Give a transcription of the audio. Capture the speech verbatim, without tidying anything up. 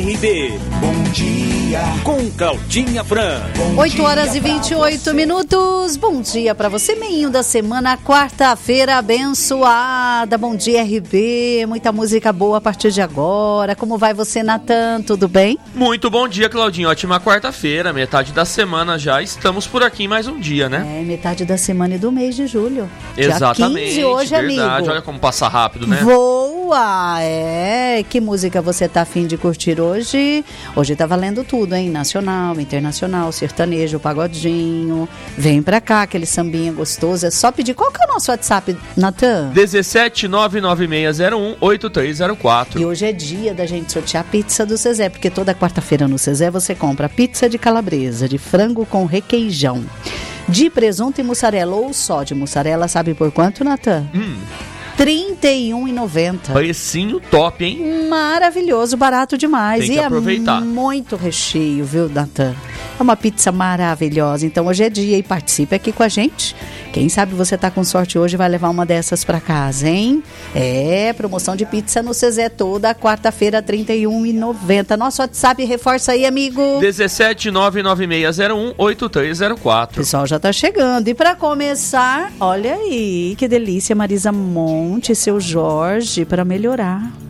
R B. Bom dia. Com Claudinha Fran. oito horas e vinte e oito minutos. Bom dia para você, meinho da semana, quarta-feira abençoada. Bom dia, R B. Muita música boa a partir de agora. Como vai você, Natan? Tudo bem? Muito bom dia, Claudinha. Ótima quarta-feira, metade da semana já. Estamos por aqui em mais um dia, né? É, metade da semana e do mês de julho. Exatamente. Dia quinze hoje, verdade. amigo. Olha como passa rápido, né? Voa, é. Que música você tá afim de curtir hoje? Hoje tá valendo tudo, hein? Nacional, internacional, sertanejo, pagodinho. Vem pra cá, aquele sambinha gostoso. É só pedir. Qual que é o nosso WhatsApp, Natan? um sete nove nove seis zero um oito três zero quatro. E hoje é dia da gente sortear a pizza do Zezé, porque toda quarta-feira no Zezé você compra pizza de calabresa, de frango com requeijão, de presunto e mussarela, ou só de mussarela, sabe por quanto, Natan? Hum. trinta e um reais e noventa centavos. Precinho top, hein? Maravilhoso, barato demais. Tem que e aproveitar. É muito recheio, viu, Natan? É uma pizza maravilhosa. Então hoje é dia e participe aqui com a gente. Quem sabe você tá com sorte hoje e vai levar uma dessas pra casa, hein? É, promoção de pizza no Zezé toda quarta-feira, trinta e um reais e noventa centavos. Nosso WhatsApp, reforça aí, amigo. um sete nove nove seis zero um oito três zero O quatro. pessoal já tá chegando. E pra começar, olha aí, que delícia, Marisa Monte, seu Jorge, pra melhorar.